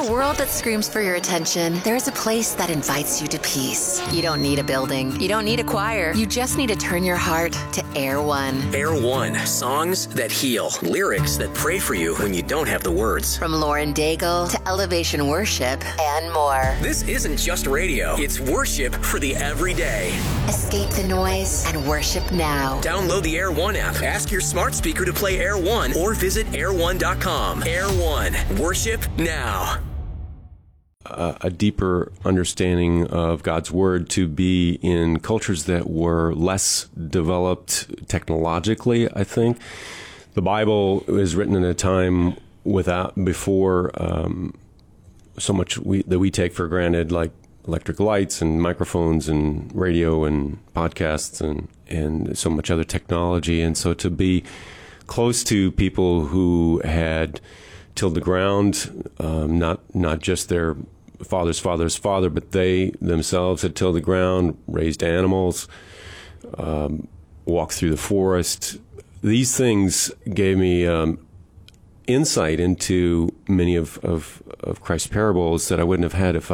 a world that screams for your attention, there's a place that invites you to peace. You don't need a building. You don't need a choir. You just need to turn your heart to Air One. Air One. Songs that heal. Lyrics that pray for you when you don't have the words. From Lauren Daigle to Elevation Worship and more. This isn't just radio. It's worship for the everyday. Escape the noise and worship now. Download the Air One app. Ask your smart speaker to play Air One or visit air1.com. Air One. Worship now. A deeper understanding of God's Word to be in cultures that were less developed technologically, I think. The Bible was written in a time before so much that we take for granted, like electric lights and microphones and radio and podcasts and so much other technology. And so to be close to people who had tilled the ground, not just their father's father's father, but they themselves had tilled the ground, raised animals, walked through the forest. These things gave me insight into many of Christ's parables that I wouldn't have had if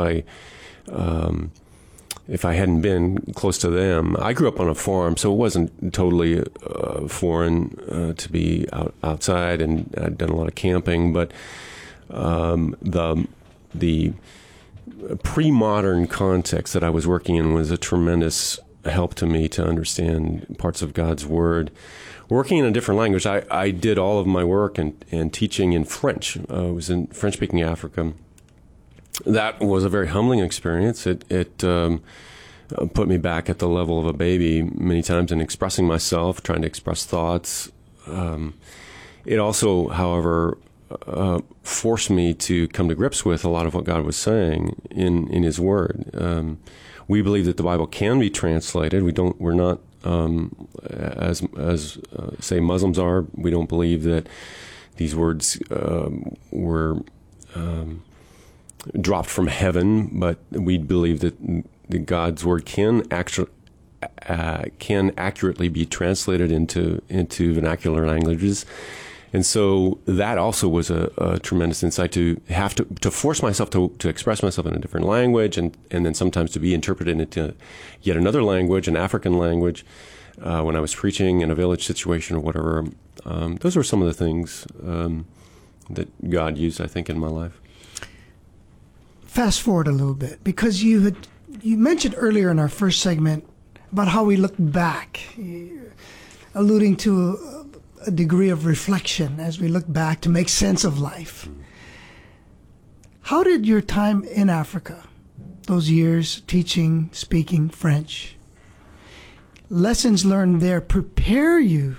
I hadn't been close to them. I grew up on a farm, so it wasn't totally foreign to be outside, and I'd done a lot of camping. But the pre-modern context that I was working in was a tremendous help to me to understand parts of God's Word. Working in a different language, I did all of my work and teaching in French. I was in French-speaking Africa. That was a very humbling experience. It put me back at the level of a baby many times in expressing myself, trying to express thoughts. It also, however, forced me to come to grips with a lot of what God was saying in His Word. We believe that the Bible can be translated. We're not as say Muslims are. We don't believe that these words were dropped from heaven, but we believe that God's Word can accurately be translated into vernacular languages. And so that also was a tremendous insight to have to force myself to express myself in a different language, and then sometimes to be interpreted into yet another language, an African language, when I was preaching in a village situation or whatever. Those were some of the things that God used, I think, in my life. Fast forward a little bit, because you mentioned earlier in our first segment about how we look back, alluding to a degree of reflection as we look back to make sense of life. How did your time in Africa, those years teaching, speaking French, lessons learned there prepare you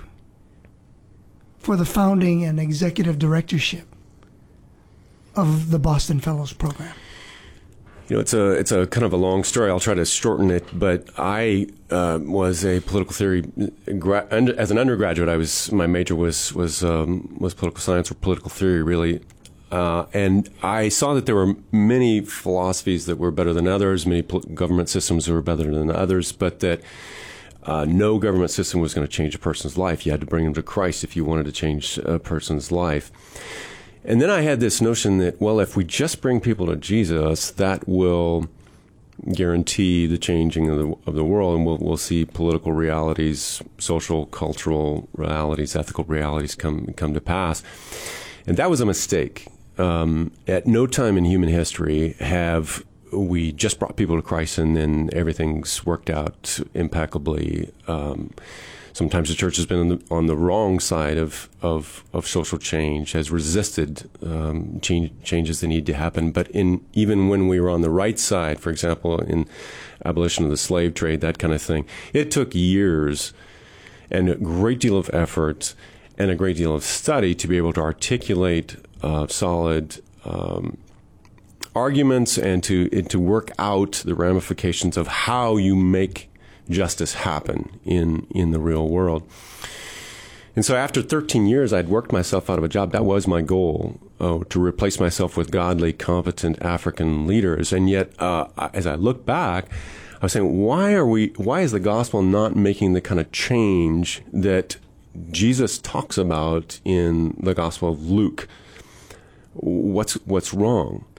for the founding and executive directorship of the Boston Fellows program? You know, it's a kind of a long story. I'll try to shorten it. But I was a political theory as an undergraduate. My major was political science or political theory, really. And I saw that there were many philosophies that were better than others, many government systems that were better than others, but that no government system was going to change a person's life. You had to bring them to Christ if you wanted to change a person's life. And then I had this notion that, well, if we just bring people to Jesus, that will guarantee the changing of the world, and we'll see political realities, social, cultural realities, ethical realities come to pass. And that was a mistake. At no time in human history have we just brought people to Christ and then everything's worked out impeccably. Sometimes the church has been on the wrong side of social change, has resisted changes that need to happen. But even when we were on the right side, for example, in abolition of the slave trade, that kind of thing, it took years and a great deal of effort and a great deal of study to be able to articulate solid arguments and to work out the ramifications of how you make justice happen in the real world. And so after 13 years, I'd worked myself out of a job. That was my goal, to replace myself with godly, competent African leaders. And yet, as I look back, I was saying, why is the gospel not making the kind of change that Jesus talks about in the Gospel of Luke? What's wrong?